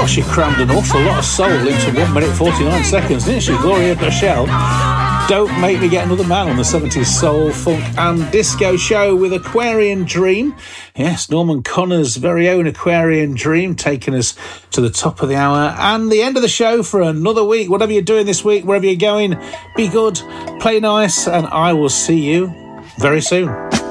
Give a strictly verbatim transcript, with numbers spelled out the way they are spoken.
Well, she crammed an awful lot of soul into one minute forty-nine seconds, didn't she, Gloria Bechel? Don't Make Me Get Another Man on the seventies soul, funk and disco show with Aquarian Dream. Yes, Norman Connor's very own Aquarian Dream, taking us to the top of the hour and the end of the show for another week. Whatever you're doing this week, wherever you're going, be good, play nice, and I will see you very soon.